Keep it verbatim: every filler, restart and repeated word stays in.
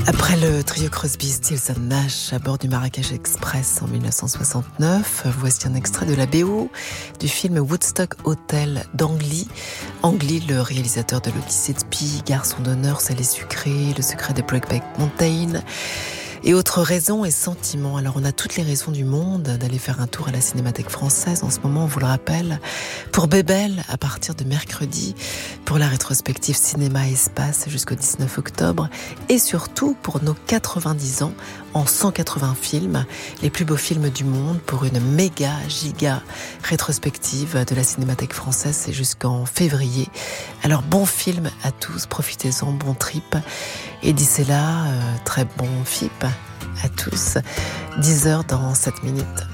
Après le trio Crosby, Stills and Nash à bord du Marrakech Express en dix-neuf cent soixante-neuf, voici un extrait de la B O du film Woodstock Hotel d'Ang Lee. Ang Lee, le réalisateur de l'Odyssée de Pi, Garçon d'honneur, Salé sucré, Le secret de Brokeback Mountain et autres raisons et sentiments. Alors on a toutes les raisons du monde d'aller faire un tour à la Cinémathèque française en ce moment, on vous le rappelle, pour Bébel à partir de mercredi, pour la rétrospective Cinéma Espace jusqu'au dix-neuf octobre et surtout pour nos quatre-vingt-dix ans en cent quatre-vingts films, les plus beaux films du monde pour une méga giga rétrospective de la Cinémathèque française, c'est jusqu'en février. Alors bon film à tous, profitez-en, bon trip et d'ici là, euh, très bon F I P à tous. dix heures dans sept minutes.